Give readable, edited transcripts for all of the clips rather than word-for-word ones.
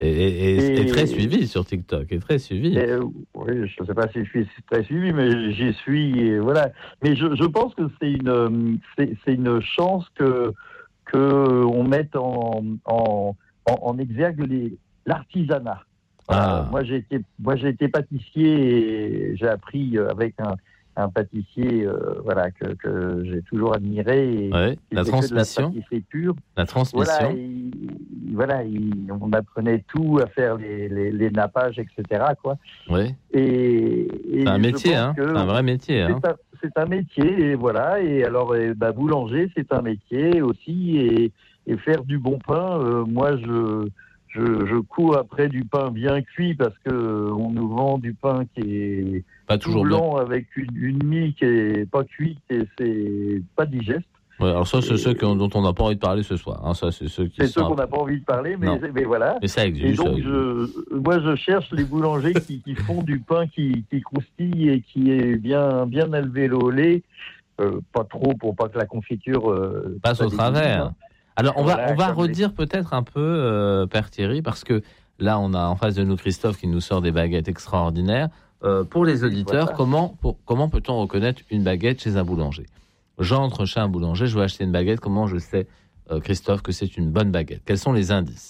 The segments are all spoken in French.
Et très suivi sur TikTok, très suivi. Oui, je ne sais pas si je suis très suivi, mais j'y suis, et voilà. Mais je pense que c'est une chance que on mette en exergue l'artisanat. Voilà. Moi, j'ai été pâtissier et j'ai appris avec un pâtissier que j'ai toujours admiré. La transmission. De la pâtisserie pure. La transmission. On apprenait tout à faire les nappages, etc. Quoi. Oui. Et c'est un métier, c'est un vrai métier. C'est un métier, et voilà. Et alors, boulanger, c'est un métier aussi. Et faire du bon pain, moi, je cours après du pain bien cuit parce que on nous vend du pain qui est pas toujours blanc avec une mie qui est pas cuite et c'est pas digeste. Ouais, alors ça, c'est ceux dont on n'a pas envie de parler ce soir. Ça, c'est ceux qu'on n'a pas envie de parler, mais voilà. Mais ça existe. Et donc, je cherche les boulangers qui font du pain qui croustille et qui est bien alvéolé au lait, pas trop pour pas que la confiture passe au travers. Alors, on va redire peut-être un peu, Père Thierry, parce que là, on a en face de nous Christophe qui nous sort des baguettes extraordinaires. Pour les auditeurs, comment peut-on reconnaître une baguette chez un boulanger ? J'entre chez un boulanger, je veux acheter une baguette. Comment je sais, Christophe, que c'est une bonne baguette ? Quels sont les indices ?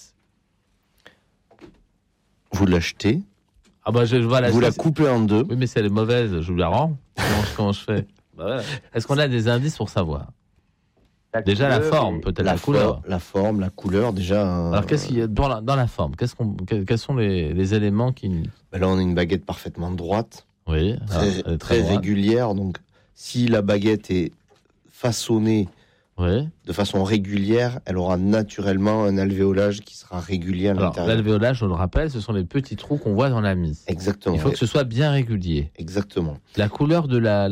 Vous l'achetez. Vous la coupez en deux. Oui, mais si elle est mauvaise, je vous la rends. Comment je fais ? Est-ce qu'on a des indices pour savoir ? Déjà la forme, peut-être la couleur. La forme, la couleur, déjà. Alors qu'est-ce qu'il y a dans la forme ? Quels sont les éléments qui... Là, on a une baguette parfaitement droite. Oui. Très régulière. Donc, si la baguette est façonnée de façon régulière, elle aura naturellement un alvéolage qui sera régulier à l'intérieur. L'alvéolage, je le rappelle, ce sont les petits traux qu'on voit dans la mie. Exactement. Il faut que ce soit bien régulier. Exactement. La couleur de la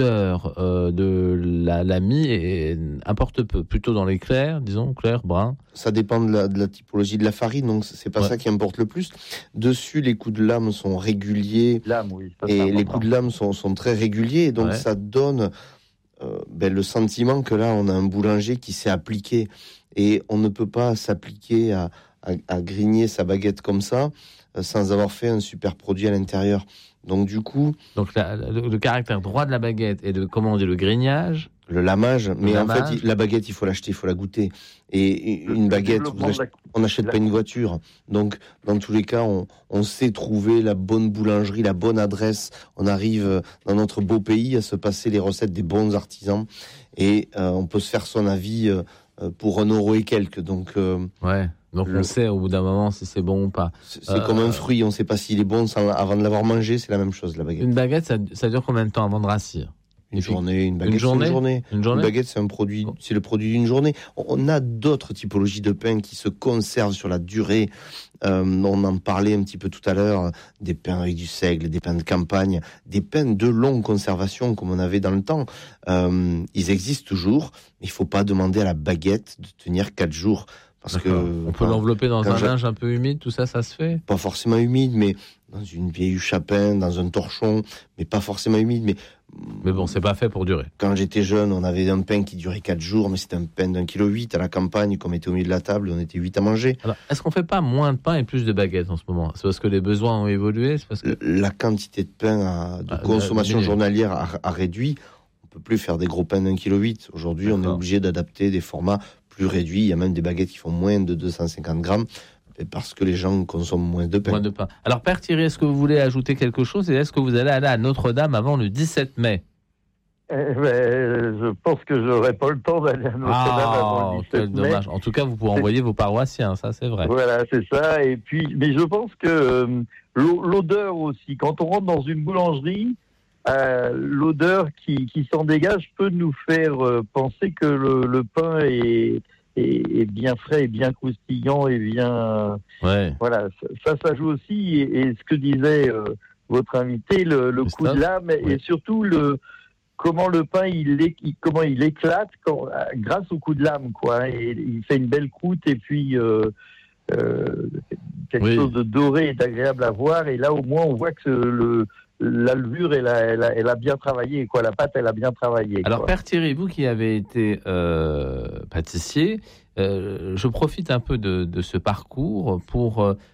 mie importe peu. Plutôt dans les clairs, disons, clair, brun. Ça dépend de la typologie de la farine, donc c'est pas ça qui importe le plus. Dessus, les coups de lame sont réguliers. Et les coups de lame sont très réguliers, et donc ça donne... le sentiment que là, on a un boulanger qui s'est appliqué, et on ne peut pas s'appliquer à grigner sa baguette comme ça sans avoir fait un super produit à l'intérieur. Donc du coup... le caractère droit de la baguette et le grignage... Le lamage, en fait, la baguette, il faut l'acheter, il faut la goûter. Et une baguette, on n'achète pas une voiture. Donc, dans tous les cas, on sait trouver la bonne boulangerie, la bonne adresse. On arrive dans notre beau pays à se passer les recettes des bons artisans. Et on peut se faire son avis pour 1 euro et quelques. Donc, on sait au bout d'un moment si c'est bon ou pas. C'est comme un fruit, on ne sait pas s'il est bon avant de l'avoir mangé, c'est la même chose, la baguette. Une baguette, ça dure combien de temps avant de rassir ? Une baguette, c'est une journée. Une baguette, c'est le produit d'une journée. On a d'autres typologies de pain qui se conservent sur la durée. On en parlait un petit peu tout à l'heure, des pains avec du seigle, des pains de campagne, des pains de longue conservation comme on avait dans le temps. Ils existent toujours, mais il ne faut pas demander à la baguette de tenir 4 jours. Parce on peut l'envelopper dans un linge un peu humide, tout ça se fait ? Pas forcément humide, mais dans une vieille chapin, dans un torchon, mais pas forcément humide, mais bon, c'est pas fait pour durer. Quand j'étais jeune, on avait un pain qui durait 4 jours, mais c'était un pain d'1,8 kg à la campagne, qu'on mettait au milieu de la table, on était 8 à manger. Alors, est-ce qu'on fait pas moins de pain et plus de baguettes en ce moment ? C'est parce que les besoins ont évolué ? C'est parce que... La quantité de pain de consommation journalière a réduit. On peut plus faire des gros pains d'1,8 kg. Aujourd'hui, on est obligé d'adapter des formats plus réduits. Il y a même des baguettes qui font moins de 250 grammes. Parce que les gens consomment moins de pain. Alors, Père Thierry, est-ce que vous voulez ajouter quelque chose ? Et est-ce que vous allez aller à Notre-Dame avant le 17 mai ? Je pense que je n'aurai pas le temps d'aller à Notre-Dame avant le 17 mai. Dommage. En tout cas, vous pouvez envoyer vos paroissiens, ça c'est vrai. Voilà, c'est ça. Et puis, mais je pense que l'odeur aussi, quand on rentre dans une boulangerie, l'odeur qui s'en dégage peut nous faire penser que le pain est bien frais et bien croustillant et bien... Voilà, ça joue aussi. Et ce que disait votre invité, le coup de lame, et surtout comment le pain comment il éclate grâce au coup de lame, quoi. Et il fait une belle croûte et puis quelque chose de doré et d'agréable à voir. Et là, au moins, on voit que la levure, elle a bien travaillé, quoi. La pâte, elle a bien travaillé. Alors, quoi. Père Thierry, vous qui avez été pâtissier, je profite un peu de ce parcours pour